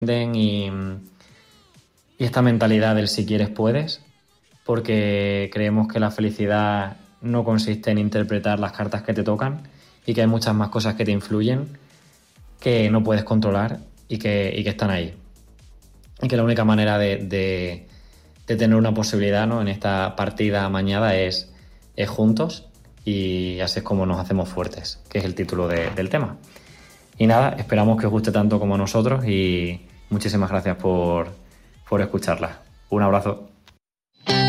y esta mentalidad del si quieres puedes, porque creemos que la felicidad no consiste en interpretar las cartas que te tocan y que hay muchas más cosas que te influyen que no puedes controlar y que están ahí. Y que la única manera de tener una posibilidad, ¿no?, en esta partida amañada es juntos, y así es como nos hacemos fuertes, que es el título del tema. Y nada, esperamos que os guste tanto como a nosotros y muchísimas gracias por escucharla. Un abrazo.